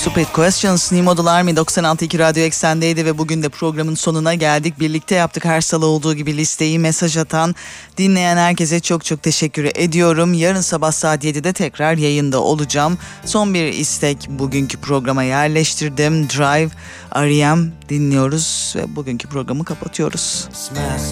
Stupid Questions, New Model Army 96.2 Radyo Eksen'deydi ve bugün de programın sonuna geldik. Birlikte yaptık her salı olduğu gibi. Listeyi mesaj atan, dinleyen herkese çok çok teşekkür ediyorum. Yarın sabah saat 7'de tekrar yayında olacağım. Son bir istek bugünkü programa yerleştirdim. Drive, R.E.M. dinliyoruz ve bugünkü programı kapatıyoruz.